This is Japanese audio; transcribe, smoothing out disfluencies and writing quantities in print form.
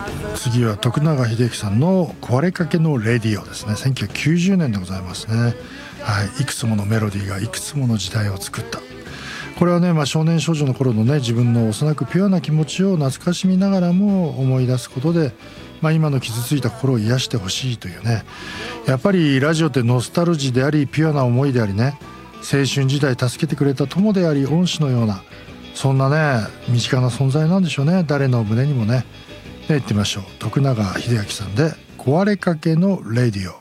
次は徳永英樹さんの壊れかけのレディオですね。1990年でございますね。はい、いくつものメロディーがいくつもの時代を作った。これはね、少年少女の頃のね、自分の幼くピュアな気持ちを懐かしみながらも思い出すことで、今の傷ついた心を癒してほしいというね。やっぱりラジオってノスタルジーであり、ピュアな思いでありね、青春時代助けてくれた友であり、恩師のような、そんなね、身近な存在なんでしょうね。誰の胸にもね。で、言ってみましょう。徳永英明さんで壊れかけのレディオ。